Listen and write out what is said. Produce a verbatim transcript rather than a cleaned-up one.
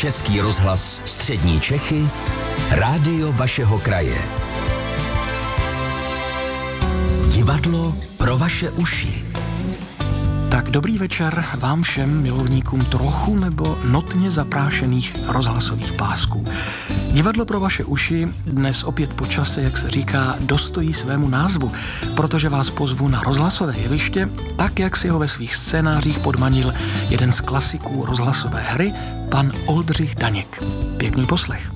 Český rozhlas Střední Čechy, rádio vašeho kraje. Divadlo pro vaše uši. Tak dobrý večer vám všem milovníkům trochu nebo notně zaprášených rozhlasových pásků. Divadlo pro vaše uši dnes opět po čase, jak se říká, dostojí svému názvu, protože vás pozvu na rozhlasové jeviště, tak jak si ho ve svých scénářích podmanil jeden z klasiků rozhlasové hry, pan Oldřich Daněk. Pěkný poslech.